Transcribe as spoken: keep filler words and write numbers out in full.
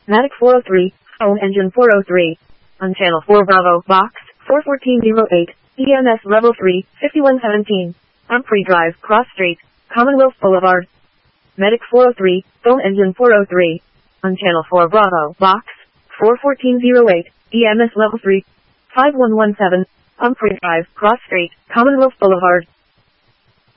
Matic four oh three, phone engine four oh three. On channel four Bravo, box, four fourteen oh eight, E M S level three, fifty-one seventeen. Humphrey Drive, Cross Street, Commonwealth Boulevard. Medic four oh three, phone engine four oh three. On channel four Bravo, box, four fourteen oh eight, E M S level three, five one one seven. Humphrey Drive, Cross Street, Commonwealth Boulevard.